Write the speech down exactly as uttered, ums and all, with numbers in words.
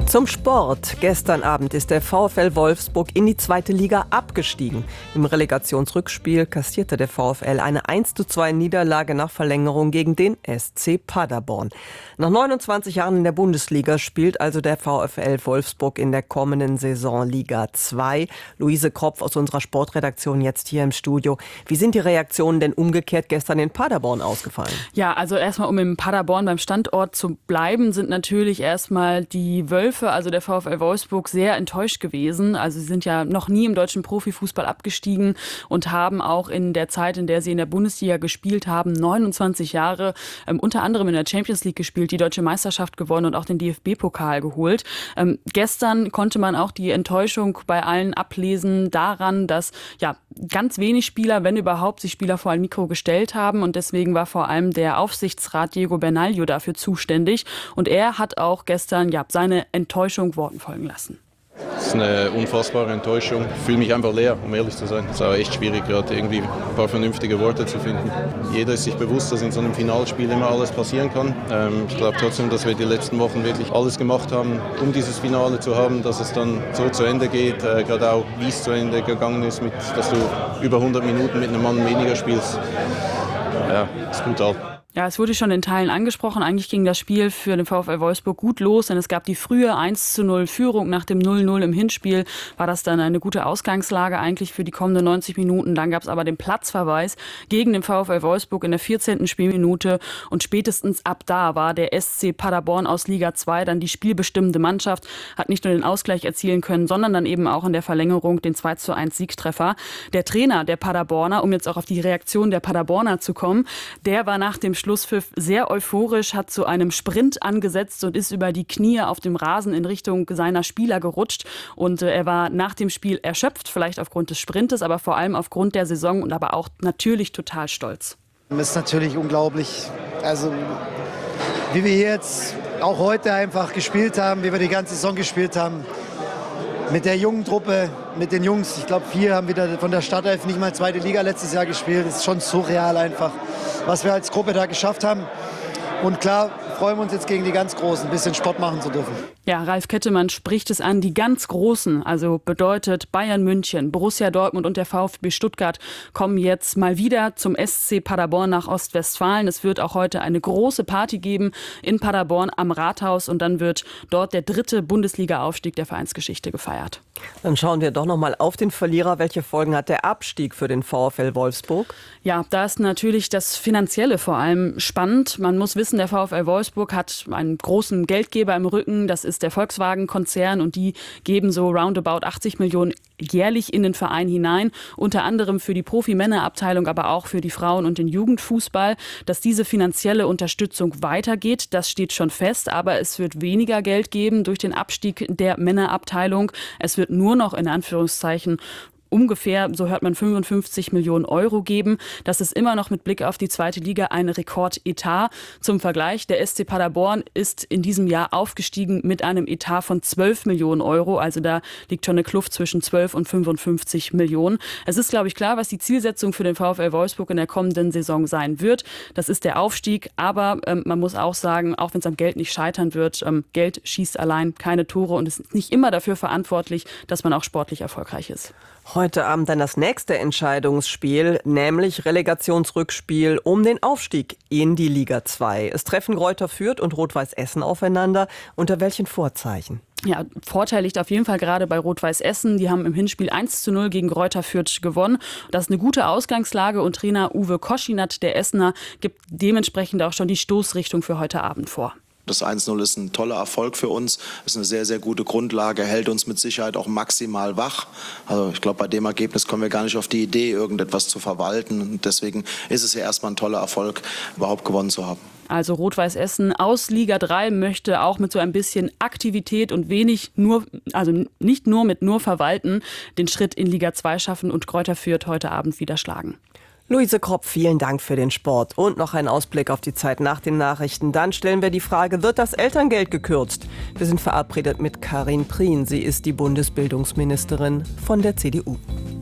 Zum Sport. Gestern Abend ist der VfL Wolfsburg in die zweite Liga abgestiegen. Im Relegationsrückspiel kassierte der VfL eine eins zu zwei Niederlage nach Verlängerung gegen den S C Paderborn. Nach neunundzwanzig Jahren in der Bundesliga spielt also der VfL Wolfsburg in der kommenden Saison Liga zwei. Luise Kropf aus unserer Sportredaktion jetzt hier im Studio. Wie sind die Reaktionen denn umgekehrt gestern in Paderborn ausgefallen? Ja, also erstmal, um in Paderborn beim Standort zu bleiben, sind natürlich erstmal die Wölfe, also der VfL Wolfsburg, sehr enttäuscht gewesen. Also sie sind ja noch nie im deutschen Profifußball abgestiegen und haben auch in der Zeit, in der sie in der Bundesliga gespielt haben, neunundzwanzig Jahre, ähm, unter anderem in der Champions League gespielt, die Deutsche Meisterschaft gewonnen und auch den D F B-Pokal geholt. Ähm, gestern konnte man auch die Enttäuschung bei allen ablesen daran, dass ja ganz wenig Spieler, wenn überhaupt, sich Spieler vor ein Mikro gestellt haben, und deswegen war vor allem der Aufsichtsrat Diego Bernaglio dafür zuständig, und er hat auch gestern ja seine Enttäuschung Worten folgen lassen. Es ist eine unfassbare Enttäuschung. Ich fühle mich einfach leer, um ehrlich zu sein. Es ist auch echt schwierig, gerade irgendwie ein paar vernünftige Worte zu finden. Jeder ist sich bewusst, dass in so einem Finalspiel immer alles passieren kann. Ähm, ich glaube trotzdem, dass wir die letzten Wochen wirklich alles gemacht haben, um dieses Finale zu haben, dass es dann so zu Ende geht. Äh, gerade auch, wie es zu Ende gegangen ist, mit, dass du über hundert Minuten mit einem Mann weniger spielst. Ja, ist brutal. Ja, es wurde schon in Teilen angesprochen. Eigentlich ging das Spiel für den VfL Wolfsburg gut los, denn es gab die frühe eins zu null Führung. Nach dem null null im Hinspiel war das dann eine gute Ausgangslage eigentlich für die kommenden neunzig Minuten. Dann gab es aber den Platzverweis gegen den VfL Wolfsburg in der vierzehnten Spielminute. Und spätestens ab da war der S C Paderborn aus Liga zwei dann die spielbestimmende Mannschaft, hat nicht nur den Ausgleich erzielen können, sondern dann eben auch in der Verlängerung den zwei zu eins Siegtreffer. Der Trainer der Paderborner, um jetzt auch auf die Reaktion der Paderborner zu kommen, der war nach dem Schlusspfiff sehr euphorisch, hat zu einem Sprint angesetzt und ist über die Knie auf dem Rasen in Richtung seiner Spieler gerutscht. Und äh, er war nach dem Spiel erschöpft, vielleicht aufgrund des Sprintes, aber vor allem aufgrund der Saison und aber auch natürlich total stolz. Es ist natürlich unglaublich, also wie wir jetzt auch heute einfach gespielt haben, wie wir die ganze Saison gespielt haben. Mit der jungen Truppe, mit den Jungs, ich glaube vier haben wieder von der Startelf nicht mal zweite Liga letztes Jahr gespielt. Das ist schon surreal einfach, was wir als Gruppe da geschafft haben. Und klar freuen wir uns jetzt gegen die ganz Großen, ein bisschen Sport machen zu dürfen. Ja, Ralf Kettemann spricht es an, die ganz Großen, also bedeutet Bayern München, Borussia Dortmund und der VfB Stuttgart kommen jetzt mal wieder zum S C Paderborn nach Ostwestfalen. Es wird auch heute eine große Party geben in Paderborn am Rathaus, und dann wird dort der dritte Bundesliga-Aufstieg der Vereinsgeschichte gefeiert. Dann schauen wir doch noch mal auf den Verlierer. Welche Folgen hat der Abstieg für den VfL Wolfsburg? Ja, da ist natürlich das Finanzielle vor allem spannend. Man muss wissen, der VfL Wolfsburg hat einen großen Geldgeber im Rücken. Das ist der Volkswagen-Konzern, und die geben so roundabout achtzig Millionen jährlich in den Verein hinein. Unter anderem für die Profi-Männerabteilung, aber auch für die Frauen- und den Jugendfußball. Dass diese finanzielle Unterstützung weitergeht, das steht schon fest. Aber es wird weniger Geld geben durch den Abstieg der Männerabteilung. Es wird nur noch in Anführungszeichen ungefähr, so hört man, fünfundfünfzig Millionen Euro geben. Das ist immer noch mit Blick auf die zweite Liga ein Rekordetat. Zum Vergleich, der S C Paderborn ist in diesem Jahr aufgestiegen mit einem Etat von zwölf Millionen Euro. Also da liegt schon eine Kluft zwischen zwölf und fünfundfünfzig Millionen. Es ist, glaube ich, klar, was die Zielsetzung für den VfL Wolfsburg in der kommenden Saison sein wird. Das ist der Aufstieg. Aber ähm, man muss auch sagen, auch wenn es am Geld nicht scheitern wird, ähm, Geld schießt allein keine Tore und ist nicht immer dafür verantwortlich, dass man auch sportlich erfolgreich ist. Heute Abend dann das nächste Entscheidungsspiel, nämlich Relegationsrückspiel um den Aufstieg in die Liga zwei. Es treffen Greuther Fürth und Rot-Weiß Essen aufeinander. Unter welchen Vorzeichen? Ja, Vorteil liegt auf jeden Fall gerade bei Rot-Weiß Essen. Die haben im Hinspiel eins zu null gegen Greuther Fürth gewonnen. Das ist eine gute Ausgangslage, und Trainer Uwe Koschinat, der Essener, gibt dementsprechend auch schon die Stoßrichtung für heute Abend vor. Das eins null ist ein toller Erfolg für uns, ist eine sehr, sehr gute Grundlage, hält uns mit Sicherheit auch maximal wach. Also ich glaube, bei dem Ergebnis kommen wir gar nicht auf die Idee, irgendetwas zu verwalten. Und deswegen ist es ja erstmal ein toller Erfolg, überhaupt gewonnen zu haben. Also Rot-Weiß Essen aus Liga drei möchte auch mit so ein bisschen Aktivität und wenig nur, also nicht nur mit nur Verwalten, den Schritt in Liga zwei schaffen und Greuther Fürth heute Abend wieder schlagen. Luise Kropf, vielen Dank für den Sport. Und noch ein Ausblick auf die Zeit nach den Nachrichten. Dann stellen wir die Frage, wird das Elterngeld gekürzt? Wir sind verabredet mit Karin Prien. Sie ist die Bundesbildungsministerin von der C D U.